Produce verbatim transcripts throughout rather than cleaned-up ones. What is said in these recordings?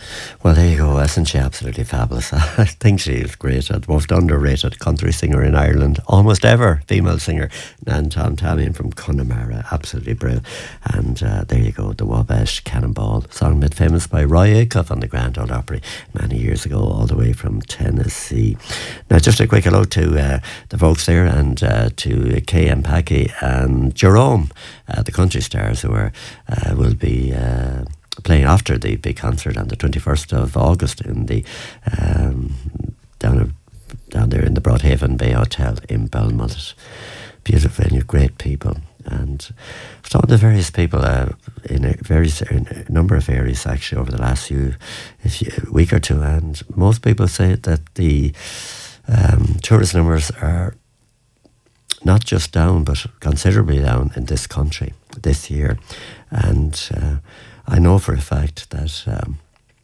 Well, there you go. Isn't she absolutely fabulous? I think she is great. The most underrated country singer in Ireland, almost ever female singer. Nan Tom Tamian from Connemara, absolutely brilliant. And uh, there you go, the Wabash Cannonball, song made famous by Roy Acuff on the Grand Ole Opry many years ago, all the way from Tennessee. Now, just a quick hello to uh, the folks there, and uh, to Kay and Packy and Jerome, uh, the country stars who are uh, will be Uh, playing after the big concert on the twenty-first of August in the um, down down there in the Broadhaven Bay Hotel in Belmullet. Beautiful venue, great people, and some of the various people uh, in a various in a number of areas actually over the last few, few week or two, and most people say that the um, tourist numbers are not just down but considerably down in this country this year, and uh, I know for a fact that um,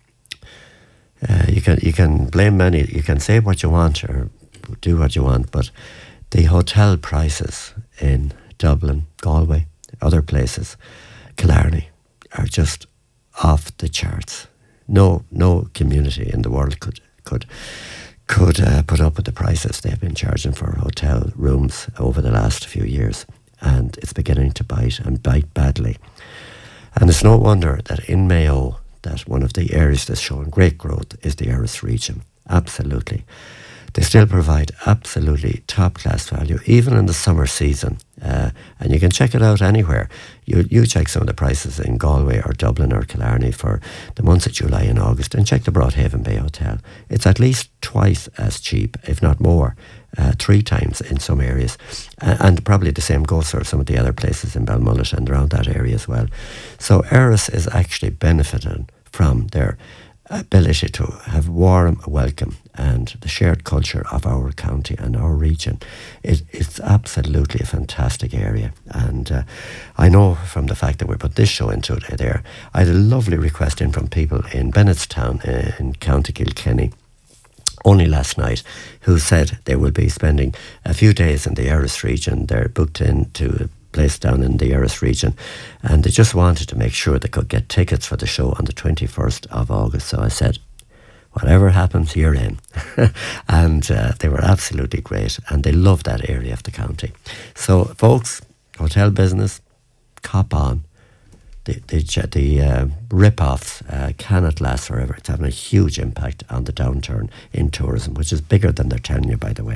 uh, you can you can blame many, you can say what you want or do what you want, but the hotel prices in Dublin, Galway, other places, Killarney, are just off the charts. No no community in the world could could could uh, put up with the prices they've been charging for hotel rooms over the last few years, and it's beginning to bite and bite badly. And it's no wonder that in Mayo, that one of the areas that's showing great growth is the Erris region. Absolutely. They still provide absolutely top-class value, even in the summer season. Uh, and you can check it out anywhere. You you check some of the prices in Galway or Dublin or Killarney for the months of July and August, and check the Broadhaven Bay Hotel. It's at least twice as cheap, if not more, uh, three times in some areas. Uh, and probably the same goes for some of the other places in Belmullet and around that area as well. So Erris is actually benefiting from their ability to have warm welcome and the shared culture of our county and our region. It, it's absolutely a fantastic area, and uh, I know from the fact that we put this show into it there, I had a lovely request in from people in Bennettstown uh, in County Kilkenny only last night, who said they will be spending a few days in the Erris region. They're booked into place down in the Erris region, and they just wanted to make sure they could get tickets for the show on the twenty-first of August. So I said, whatever happens, you're in. And uh, they were absolutely great, and they love that area of the county. So folks, hotel business, cop on. The, the, the uh, rip-offs uh, cannot last forever. It's having a huge impact on the downturn in tourism, which is bigger than they're telling you, by the way.